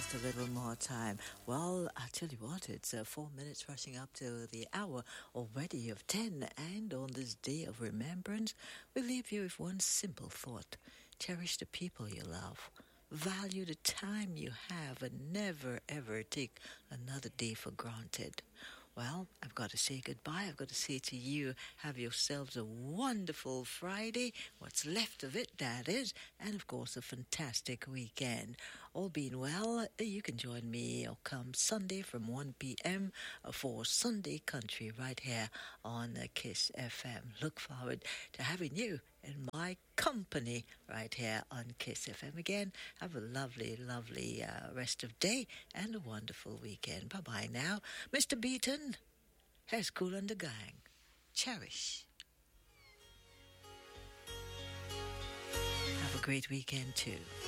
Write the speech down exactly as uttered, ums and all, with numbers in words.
just a little more time. Well, I tell you what, it's uh, four minutes rushing up to the hour already of ten. And on this day of remembrance, we leave you with one simple thought. Cherish the people you love. Value the time you have and never, ever take another day for granted. Well, I've got to say goodbye. I've got to say to you, have yourselves a wonderful Friday, what's left of it, that is, and of course a fantastic weekend. All being well, you can join me or come Sunday from one p.m. for Sunday Country right here on Kiss F M. Look forward to having you in my company right here on Kiss F M again. Have a lovely, lovely uh, rest of day and a wonderful weekend. Bye-bye now. Mister Beaton, here's Kool and the Gang. Cherish. Have a great weekend too.